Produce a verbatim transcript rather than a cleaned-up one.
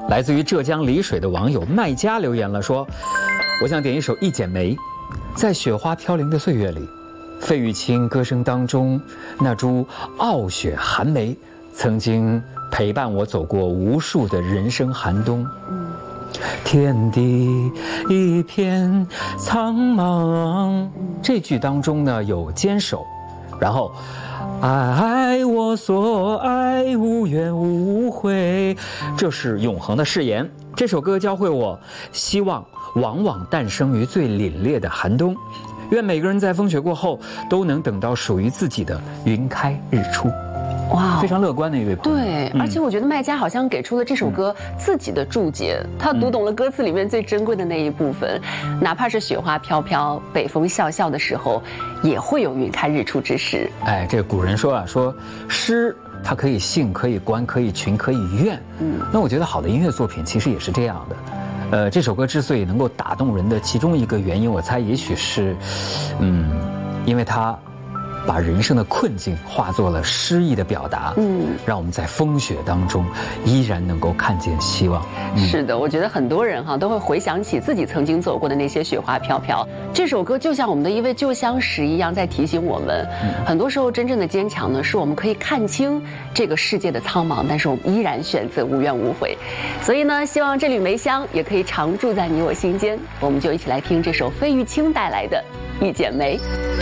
来自于浙江丽水的网友麦家留言了，说：“我想点一首《一剪梅》，在雪花飘零的岁月里，费玉清歌声当中那株傲雪寒梅，曾经陪伴我走过无数的人生寒冬。天地一片苍茫，这句当中呢有坚守，然后。”爱我所爱，无怨无悔，这是永恒的誓言。这首歌教会我，希望往往诞生于最凛冽的寒冬。愿每个人在风雪过后，都能等到属于自己的云开日出。哇，非常乐观的一位朋友。 对，嗯、而且我觉得麦家好像给出了这首歌自己的注解，他读懂了歌词里面最珍贵的那一部分。嗯、哪怕是雪花飘飘、北风萧萧的时候，也会有云开日出之时。 哎，这古人说啊，说诗它可以兴，可以观，可以群，可以怨。嗯，那我觉得好的音乐作品其实也是这样的。呃，这首歌之所以能够打动人的其中一个原因，我猜也许是，嗯，因为它。把人生的困境化作了诗意的表达，嗯，让我们在风雪当中依然能够看见希望。 嗯、是的，我觉得很多人哈都会回想起自己曾经走过的那些雪花飘飘。这首歌就像我们的一位旧相识一样，在提醒我们，嗯、很多时候真正的坚强呢，是我们可以看清这个世界的苍茫，但是我们依然选择无怨无悔。所以呢，希望这缕梅香也可以常驻在你我心间。我们就一起来听这首费玉清带来的《一剪梅》。